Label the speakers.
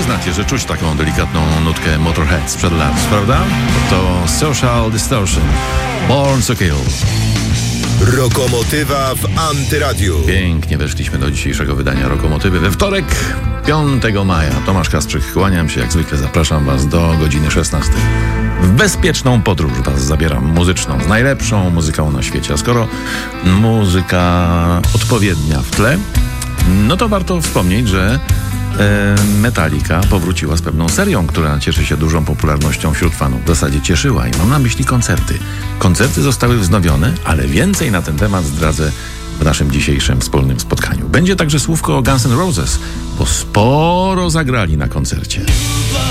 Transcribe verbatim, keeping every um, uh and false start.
Speaker 1: przyznacie, że czuć taką delikatną nutkę Motorhead sprzed lat, prawda? To Social Distortion, Born to Kill.
Speaker 2: Rokomotywa w Antyradiu.
Speaker 1: Pięknie weszliśmy do dzisiejszego wydania Rokomotywy we wtorek, piątego maja. Tomasz Kasprzyk, kłaniam się, jak zwykle zapraszam Was do godziny szesnastej. W bezpieczną podróż Was zabieram muzyczną, z najlepszą muzyką na świecie. A skoro muzyka odpowiednia w tle, no to warto wspomnieć, że e, Metallica powróciła z pewną serią, która cieszy się dużą popularnością wśród fanów. W zasadzie cieszyła i mam na myśli koncerty. Koncerty zostały wznowione, ale więcej na ten temat zdradzę w naszym dzisiejszym wspólnym spotkaniu. Będzie także słówko o Guns N' Roses, bo sporo zagrali na koncercie.